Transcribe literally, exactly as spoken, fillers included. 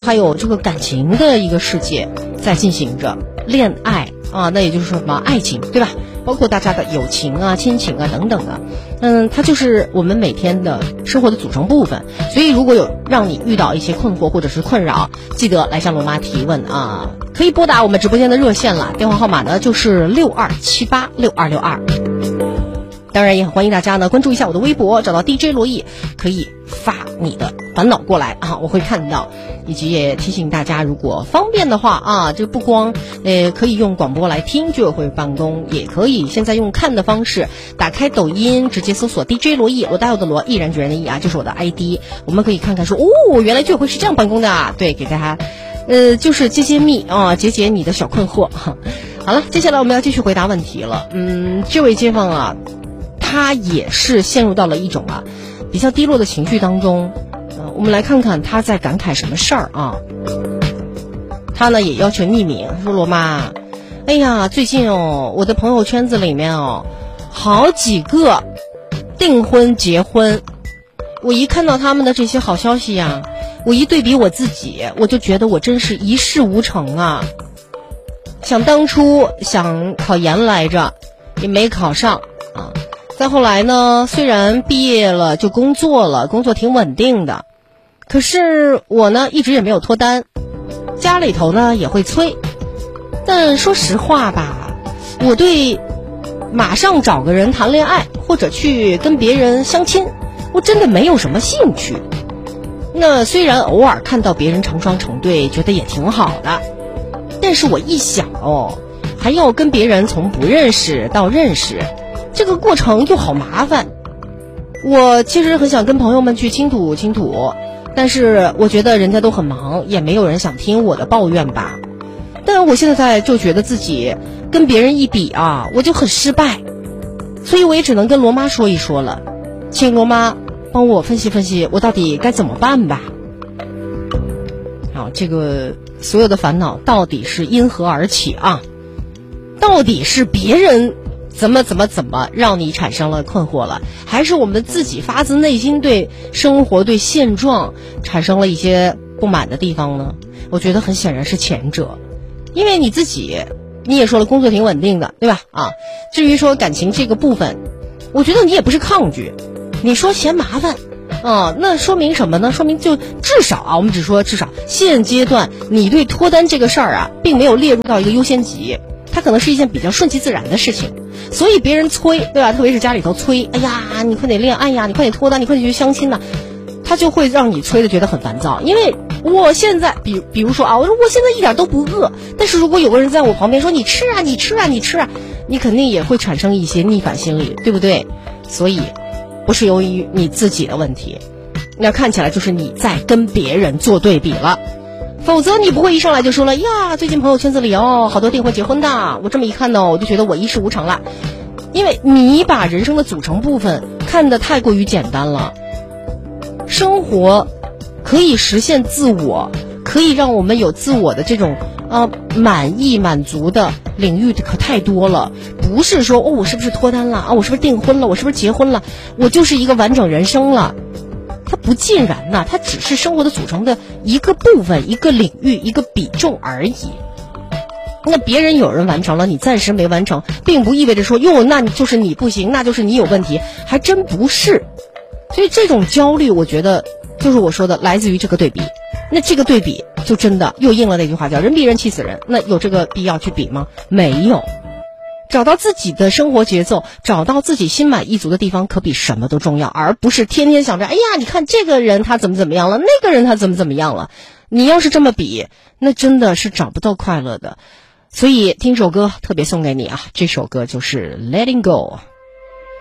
还有这个感情的一个世界在进行着，恋爱啊，那也就是说什么爱情，对吧？包括大家的友情啊、亲情啊等等的，嗯，它就是我们每天的生活的组成部分。所以如果有让你遇到一些困惑或者是困扰，记得来向罗妈提问啊，可以拨打我们直播间的热线了，电话号码呢就是六二七八六二六二。当然也很欢迎大家呢关注一下我的微博，找到 D J 罗毅，可以发你的烦恼过来啊，我会看到。以及也提醒大家，如果方便的话啊，这不光呃可以用广播来听居委会办公，也可以现在用看的方式，打开抖音直接搜索 D J 罗毅，罗大佑的罗，毅然决然的毅啊，就是我的 I D， 我们可以看看说哦，原来居委会是这样办公的啊，对，给大家呃就是揭揭秘啊，解解你的小困惑。好了，接下来我们要继续回答问题了。嗯，这位街坊啊，他也是陷入到了一种啊比较低落的情绪当中。呃，我们来看看他在感慨什么事儿啊。他呢也要求匿名，说罗妈，哎呀，最近哦，我的朋友圈子里面哦，好几个订婚结婚，我一看到他们的这些好消息呀，我一对比我自己，我就觉得我真是一事无成啊。想当初想考研来着，也没考上啊。再后来呢，虽然毕业了就工作了，工作挺稳定的，可是我呢一直也没有脱单，家里头呢也会催。但说实话吧，我对马上找个人谈恋爱或者去跟别人相亲，我真的没有什么兴趣。那虽然偶尔看到别人成双成对，觉得也挺好的，但是我一想哦，还要跟别人从不认识到认识，这个过程又好麻烦。我其实很想跟朋友们去倾吐倾吐，但是我觉得人家都很忙，也没有人想听我的抱怨吧。但我现在就觉得自己跟别人一比啊，我就很失败，所以我也只能跟罗妈说一说了，请罗妈帮我分析分析我到底该怎么办吧。好，这个所有的烦恼到底是因何而起啊？到底是别人怎么怎么怎么让你产生了困惑了，还是我们自己发自内心对生活对现状产生了一些不满的地方呢？我觉得很显然是前者，因为你自己你也说了工作挺稳定的，对吧？啊，至于说感情这个部分，我觉得你也不是抗拒，你说嫌麻烦啊，那说明什么呢？说明就至少啊，我们只说至少现阶段你对脱单这个事儿啊并没有列入到一个优先级，它可能是一件比较顺其自然的事情。所以别人催，对吧？特别是家里头催，哎呀你快点恋爱呀，你快点脱单，你快点去相亲呐，他就会让你催的觉得很烦躁。因为我现在比比如说啊，我说我现在一点都不饿，但是如果有个人在我旁边说你吃啊你吃啊你吃啊，你肯定也会产生一些逆反心理，对不对？所以不是由于你自己的问题，那看起来就是你在跟别人做对比了。否则你不会一上来就说了呀，最近朋友圈子里哦好多订婚结婚的，我这么一看呢，我就觉得我一事无成了。因为你把人生的组成部分看得太过于简单了。生活可以实现自我，可以让我们有自我的这种呃满意满足的领域可太多了。不是说哦我是不是脱单了啊，我是不是订婚了，我是不是结婚了，我就是一个完整人生了。它不尽然呐、啊，它只是生活的组成的一个部分，一个领域，一个比重而已。那别人有人完成了，你暂时没完成，并不意味着说哟，那你就是你不行，那就是你有问题，还真不是。所以这种焦虑，我觉得就是我说的，来自于这个对比。那这个对比就真的又应了那句话，叫人比人气死人。那有这个必要去比吗？没有。找到自己的生活节奏，找到自己心满意足的地方，可比什么都重要，而不是天天想着哎呀你看这个人他怎么怎么样了，那个人他怎么怎么样了。你要是这么比，那真的是找不到快乐的。所以听首歌特别送给你啊，这首歌就是 Letting Go。